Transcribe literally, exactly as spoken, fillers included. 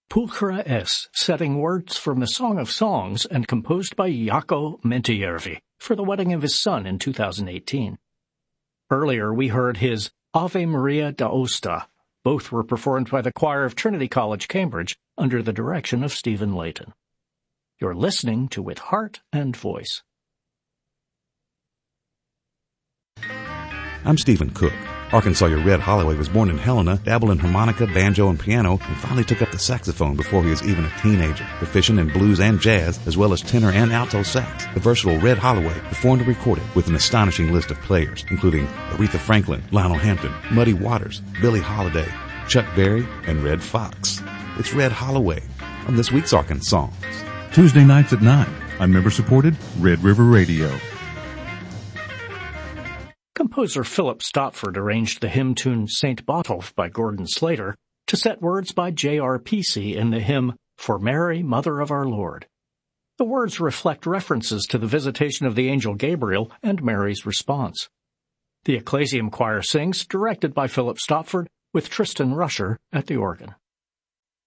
Pulchra es, setting words from the Song of Songs and composed by Jaakko Mentojärvi for the wedding of his son in two thousand eighteen. Earlier we heard his Ave Maria d'Aosta. Both were performed by the choir of Trinity College, Cambridge, under the direction of Stephen Layton. You're listening to With Heart and Voice. I'm Stephen Cook. Arkansas Red Holloway was born in Helena, dabbled in harmonica, banjo, and piano, and finally took up the saxophone before he was even a teenager. Proficient in blues and jazz, as well as tenor and alto sax, the versatile Red Holloway performed and recorded with an astonishing list of players, including Aretha Franklin, Lionel Hampton, Muddy Waters, Billie Holiday, Chuck Berry, and Red Fox. It's Red Holloway on this week's Arkansas Songs. Tuesday nights at nine on member-supported Red River Radio. Composer Philip Stopford arranged the hymn tune Saint Botolph by Gordon Slater to set words by J R Peacey in the hymn For Mary, Mother of Our Lord. The words reflect references to the visitation of the angel Gabriel and Mary's response. The Ecclesiam Choir sings, directed by Philip Stopford, with Tristan Rusher at the organ.